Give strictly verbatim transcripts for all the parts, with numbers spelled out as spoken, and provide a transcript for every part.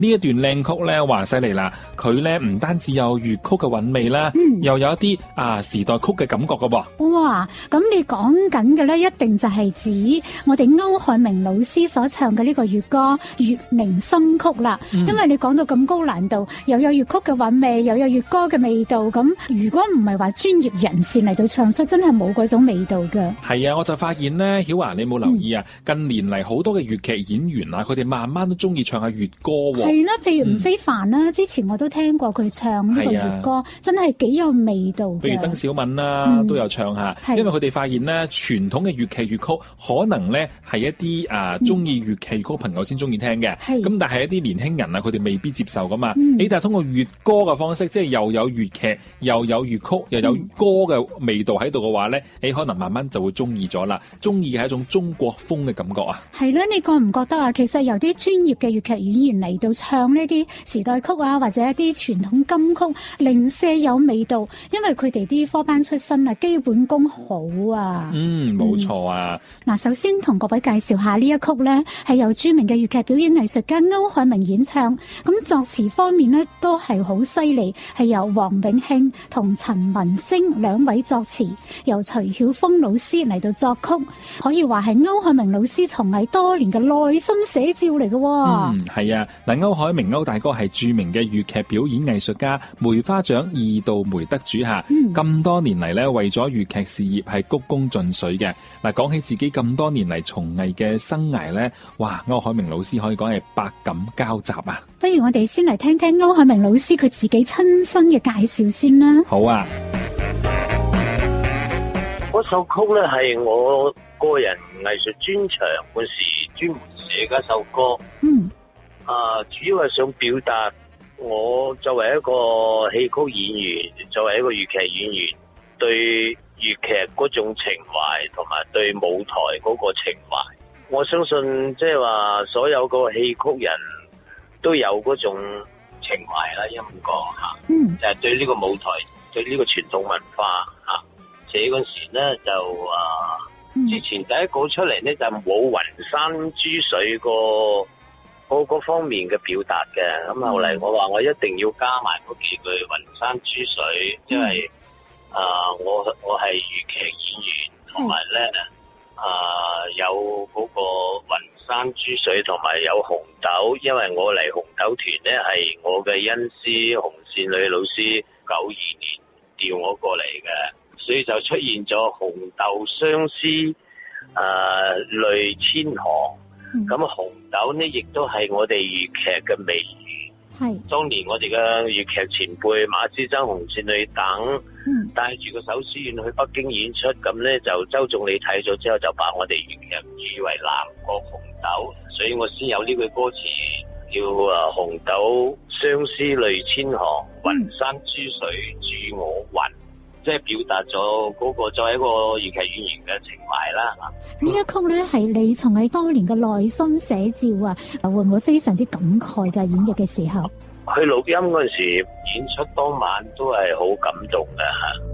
呢一段靚曲咧，話犀利啦！佢咧唔單止有粵曲嘅韻味啦， 嗯、 又有一啲啊時代曲嘅感覺噶噃。 哇！咁你講緊嘅咧，一定就係指我哋歐海明老師所唱嘅呢個粵歌《月寧心曲》啦。嗯、因為你講到咁高難度，又有粵曲嘅韻味，又有粵歌嘅味道，咁如果唔係話專業人士嚟到唱出，真係冇嗰種味道嘅。 係啊，我就發現咧，曉華你冇留意啊？嗯、近年嚟好多嘅粵劇演員啊，佢哋慢慢都中意唱下粵歌喎。係啦，譬如吳非凡啦，嗯、之前我都聽過佢唱呢個粵歌，啊、真係幾有味道嘅。 譬如曾小敏啦，嗯、都有唱下，因為佢哋發現咧，傳統嘅粵劇粵曲可能咧係一啲啊中意粵劇粵曲朋友先中意聽嘅，咁、嗯、但係一啲年輕人啊，佢哋未必接受噶嘛。嗯、你但係通過粵歌嘅方式，即係又有粵劇，又有粵曲，又有歌嘅味道喺度嘅話咧，你可能慢慢就會中意咗啦。中意嘅係一種中國風嘅感覺啊。係啦，你覺唔覺得啊？其實由啲專業嘅粵劇演員嚟到唱呢啲時代曲啊，或者一啲傳統金曲，零舍有味道，因為佢哋啲科班出身啊，基本功好啊。嗯，冇錯啊。嗱、嗯，首先同各位介紹下呢一曲呢，係由著名嘅粵劇表演藝術家歐海明演唱。咁作詞方面呢，都係好犀利，係由黃永慶同陳文星兩位作詞，由徐曉峰老師嚟到作曲，可以話係歐海明老師從藝多年嘅內心寫照嚟嘅。嗯，係啊。嗱，歐海明歐大哥係著名嘅粵劇表演藝術家，梅花獎二度梅得主下，咁、嗯、多年嚟咧，為咗粵劇事業係鞠躬盡瘁嘅。嗱，講起自己咁多年嚟從藝嘅生涯咧，哇，歐海明老師可以講係百感交集啊！不如我哋先嚟聽聽歐海明老師佢自己親身嘅介紹先啦。好啊， 嗰首曲咧係我個人藝術專長嗰時專門寫嘅一首歌。嗯。啊，主要係想表達我作為一個戲曲演員，作為一個粵劇演員，對粵劇嗰種情懷同埋對舞台嗰個情懷。我相信即係話所有個戲曲人都有嗰種情懷啦，咁講吓，嗯，就係對呢個舞台，對呢個傳統文化吓。寫嗰時咧就啊，之前第一稿出嚟咧就冇雲山珠水個。嗰嗰方面嘅表達嘅，咁後嚟我話我一定要加埋嗰幾句雲山珠水，因為啊、呃，我我係粵劇演員，同埋咧啊有嗰個雲山珠水，同埋有紅豆，因為我嚟紅豆團咧係我嘅恩師紅線女老師九二年調我過嚟嘅，所以就出現咗紅豆相思，啊淚千行。咁、嗯、紅豆呢，亦都係我哋粵劇嘅美譽。係當年我哋嘅粵劇前輩馬師曾、紅線女等，嗯、帶住個手書院去北京演出，咁呢就周總理睇咗之後，就把我哋粵劇譽為南國紅豆，所以我先有呢句歌詞叫啊紅豆相思淚千行，雲山珠水煮我魂。即係表達咗嗰個作為一個粵劇演員嘅情懷啦。呢一曲咧係你從你多年嘅內心寫照啊，會唔會非常之感慨嘅演繹嘅時候？去錄音嗰陣時，演出當晚都係好感動嘅吓。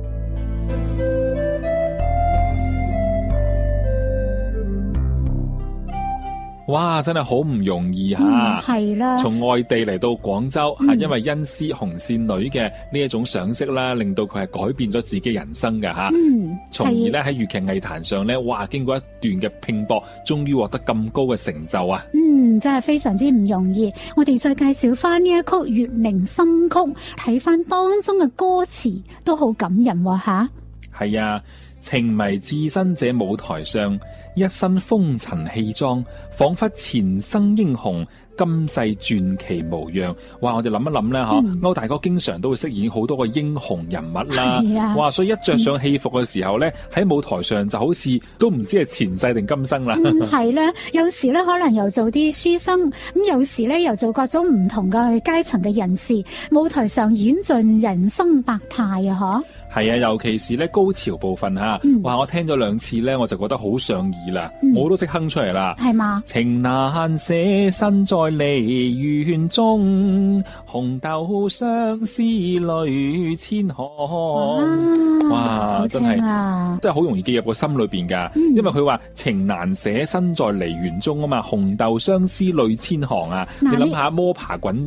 哇，真係好唔容易吓，係、嗯、啦，從外地嚟到廣州，係、嗯、因為恩師紅線女嘅呢一種賞識啦，令到佢係改變咗自己人生嘅吓，嗯，從而咧喺粵劇藝壇上咧，哇，經過一段嘅拼搏，終於獲得咁高嘅成就啊！嗯，真係非常之唔容易。我哋再介紹翻呢一曲《月寧心曲》，睇翻當中嘅歌詞都好感人喎吓。係啊。情迷置身這舞台上，一身風塵氣裝，仿佛前生英雄，今世傳奇模樣。哇！我哋諗一諗咧，嗬、嗯，歐大哥經常都會飾演好多個英雄人物啦。啊、哇！所以一着上戲服嘅時候咧，喺、嗯、舞台上就好似都唔知係前世定今生啦。係咧、嗯，有時咧可能又做啲書生，咁有時咧又做各種唔同嘅階層嘅人士，舞台上演盡人生百態啊！嗬。係啊，尤其是咧高潮部分吓，嗯、哇！我聽咗兩次咧，我就覺得好上意啦， 嗯、 我都識哼出嚟啦。 係嘛？ 情難捨，身在梨園中，紅豆相思淚千行。哇，哇真係真係好容易記入個心裏邊噶、嗯，因為佢話情難捨，身在梨園中啊嘛，紅豆相思淚千行啊。你諗下摸爬滾